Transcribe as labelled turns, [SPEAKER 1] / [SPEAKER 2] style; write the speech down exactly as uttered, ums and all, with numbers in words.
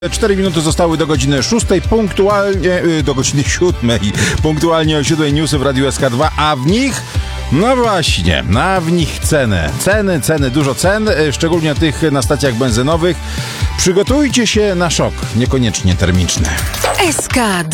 [SPEAKER 1] Cztery minuty zostały do godziny szóstej, punktualnie, do godziny siódmej, punktualnie o siódmej newsy w Radiu S K dwa, a w nich, no właśnie, a w nich ceny, ceny, ceny, dużo cen, szczególnie tych na stacjach benzynowych. Przygotujcie się na szok, niekoniecznie termiczny.
[SPEAKER 2] S K